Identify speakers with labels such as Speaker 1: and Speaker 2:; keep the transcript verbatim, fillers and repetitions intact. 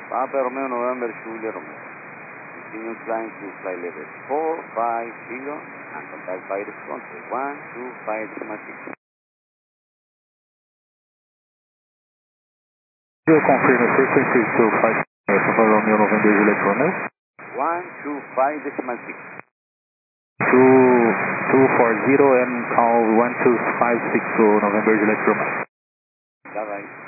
Speaker 1: Papa Romeo November Julia Romeo. Continue climb to fly level four five zero and contact virus control one two five decimal six.
Speaker 2: You confirm the frequency to five Papa Romeo November Juliet Romeo.
Speaker 1: one two five decimal six.
Speaker 2: two two four zero and call one two five six to November Juliet Romeo.
Speaker 1: Bye bye.